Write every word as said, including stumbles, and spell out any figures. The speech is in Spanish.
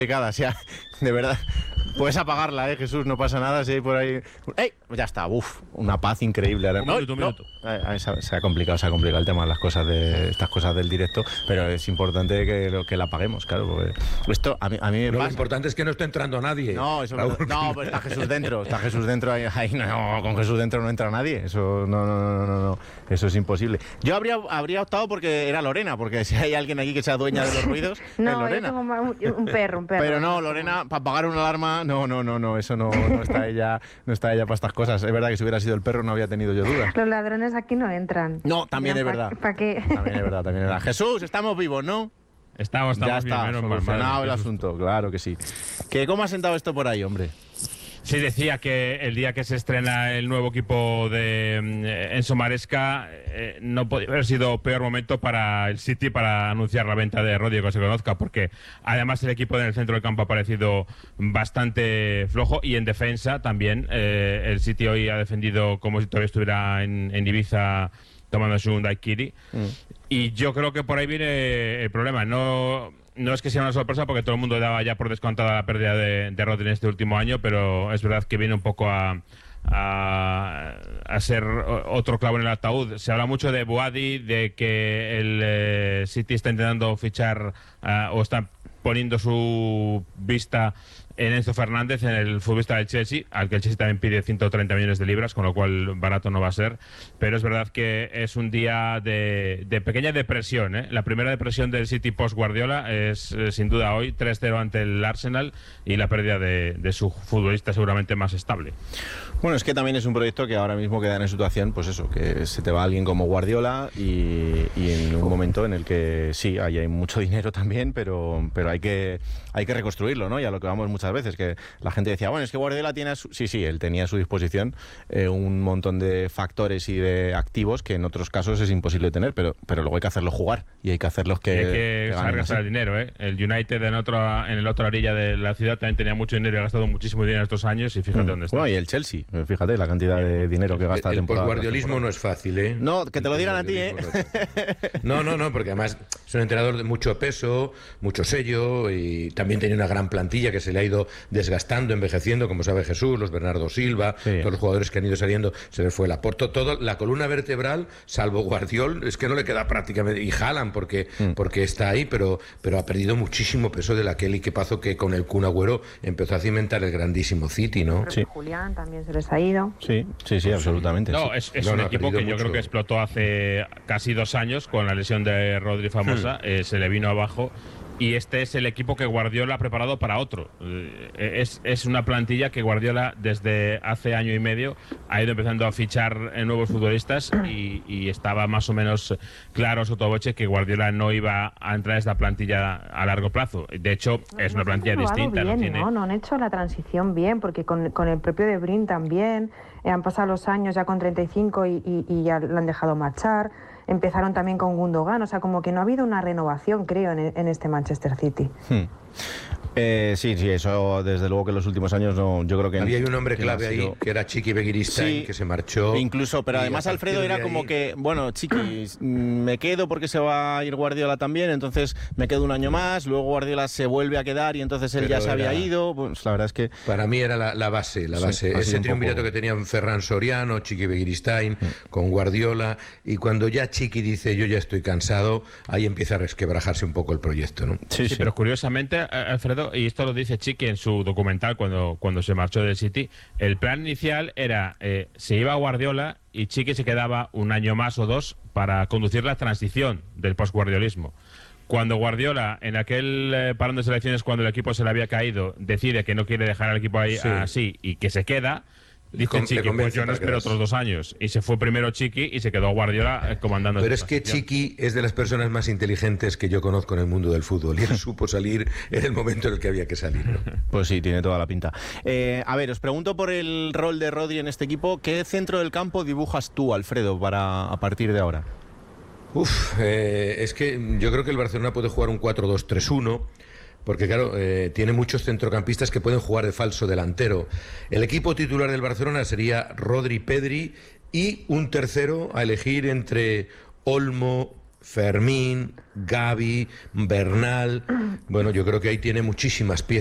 O sea, de verdad, puedes apagarla, ¿eh, Jesús? No pasa nada, si hay por ahí... ¡Ey! Ya está, uff, una paz increíble. Ahora, un minuto, no, un minuto. No. Se, se ha complicado, se ha complicado el tema de las cosas de estas cosas del directo, pero es importante que, que la apaguemos, claro, porque esto a mí, a mí me no, pasa. Lo importante es que no esté entrando nadie. No, eso no, no, pues está Jesús dentro, está Jesús dentro, ahí, ahí no, con Jesús dentro no entra nadie, eso no, no, no, no, no, eso es imposible. Yo habría, habría optado porque era Lorena, porque si hay alguien aquí que sea dueña de los ruidos, no, es Lorena. Yo tengo un, un perro, un perro. Pero no, Lorena, para apagar una alarma, no, no, no, no, eso no, no está ella, no está ella para estas cosas. Es verdad que si hubiera sido el perro no había tenido yo dudas. Los ladrones aquí no entran. No, también es verdad. ¿Para qué? También es verdad, también es verdad. Jesús, estamos vivos, ¿no? Estamos, estamos ya está, bien, solucionado el asunto, claro que sí. ¿Que ¿Cómo ha sentado esto por ahí, hombre? Sí, decía que el día que se estrena el nuevo equipo de eh, Enzo Maresca eh, no podía haber sido peor momento para el City para anunciar la venta de Rodri, que se conozca, porque además el equipo en el centro del campo ha parecido bastante flojo y en defensa también. Eh, el City hoy ha defendido como si todavía estuviera en, en Ibiza tomándose un daiquiri. Mm. Y yo creo que por ahí viene el problema. No... No es que sea una sorpresa porque todo el mundo daba ya por descontada la pérdida de, de Rodri en este último año, pero es verdad que viene un poco a, a, a ser otro clavo en el ataúd. Se habla mucho de Boadi, de que el eh, City está intentando fichar uh, o está poniendo su vista en Enzo Fernández, en el futbolista del Chelsea, al que el Chelsea también pide ciento treinta millones de libras, con lo cual barato no va a ser. Pero es verdad que es un día de, de pequeña depresión, ¿eh? La primera depresión del City post-Guardiola es, eh, sin duda, hoy tres cero ante el Arsenal y la pérdida de, de su futbolista seguramente más estable. Bueno, es que también es un proyecto que ahora mismo queda en situación, pues eso, que se te va alguien como Guardiola y, y en un momento en el que sí, ahí hay mucho dinero también, pero, pero hay que hay que reconstruirlo, ¿no? Y a lo que vamos muchas veces, que la gente decía, bueno, es que Guardiola tiene a su... Sí, sí, él tenía a su disposición eh, un montón de factores y de activos que en otros casos es imposible tener, pero, pero luego hay que hacerlos jugar y hay que hacerlos que... Y hay que, que gastar el dinero, ¿eh? El United en, otro, en el otro orilla de la ciudad también tenía mucho dinero y ha gastado muchísimo dinero estos años y fíjate mm. dónde está. Bueno, y el Chelsea, fíjate la cantidad de dinero que gasta el, la temporada. El posguardiolismo no es fácil, ¿eh? No, que te lo digan a ti, ¿eh? No, no, no, porque además es un entrenador de mucho peso, mucho sello y también tenía una gran plantilla que se le ha ido desgastando, envejeciendo, como sabe Jesús, los Bernardo Silva, sí. Todos los jugadores que han ido saliendo, se les fue el aporte, todo, la columna vertebral, salvo Guardiol, es que no le queda prácticamente, y Haaland porque, mm. porque está ahí, pero, pero ha perdido muchísimo peso de la Kelly, que pasó que con el Kun Agüero empezó a cimentar el grandísimo City, ¿no? Sí. Julián también se les ha ido. Sí, sí, sí, absolutamente. No, sí. es, es no, un no, equipo que yo mucho. creo que explotó hace casi dos años con la lesión de Rodri famosa, mm. eh, se le vino abajo. Y este es el equipo que Guardiola ha preparado para otro. Es, es una plantilla que Guardiola desde hace año y medio ha ido empezando a fichar nuevos futbolistas y, y estaba más o menos claro sotoboche que Guardiola no iba a entrar a esta plantilla a largo plazo. De hecho, no, es una plantilla distinta. Bien, no, tiene... ¿no? no han hecho la transición bien, porque con, con el propio De Bruyne también eh, han pasado los años ya con treinta y cinco y, y, y ya lo han dejado marchar. Empezaron también con Gundogan, o sea, como que no ha habido una renovación, creo, en, en este Manchester City. Hmm. Eh, sí, sí, eso desde luego que en los últimos años no, yo creo que... Había un hombre que clave ahí, sido... que era Chiqui Begiristain, sí, que se marchó. Incluso, pero además Alfredo era como ahí... que, bueno, Chiqui, me quedo porque se va a ir Guardiola también, entonces me quedo un año más, luego Guardiola se vuelve a quedar y entonces él pero ya se era... había ido, pues la verdad es que... Para mí era la, la base, la base. Sí, ese triunvirato poco... que tenían Ferran Soriano, Chiqui Begiristain, mm. con Guardiola, y cuando ya Chiqui dice yo ya estoy cansado, ahí empieza a resquebrajarse un poco el proyecto, ¿no? Sí, sí, sí. Pero curiosamente, Alfredo, y esto lo dice Chiqui en su documental cuando, cuando se marchó del City, el plan inicial era, eh, se iba a Guardiola y Chiqui se quedaba un año más o dos para conducir la transición del postguardiolismo. Cuando Guardiola, en aquel eh, parón de selecciones, cuando el equipo se le había caído, decide que no quiere dejar al equipo ahí sí. así y que se queda... Dice Chiqui, pues yo no espero otros dos años. Y se fue primero Chiqui y se quedó Guardiola comandando. Pero es que Chiqui es de las personas más inteligentes que yo conozco en el mundo del fútbol. Y él supo salir en el momento en el que había que salir, ¿no? Pues sí, tiene toda la pinta. Eh, a ver, os pregunto por el rol de Rodri en este equipo. ¿Qué centro del campo dibujas tú, Alfredo, para a partir de ahora? Uf, eh, es que yo creo que el Barcelona puede jugar un cuatro dos tres uno. Porque claro, eh, tiene muchos centrocampistas que pueden jugar de falso delantero. El equipo titular del Barcelona sería Rodri, Pedri y un tercero a elegir entre Olmo, Fermín, Gavi, Bernal. Bueno, yo creo que ahí tiene muchísimas piezas.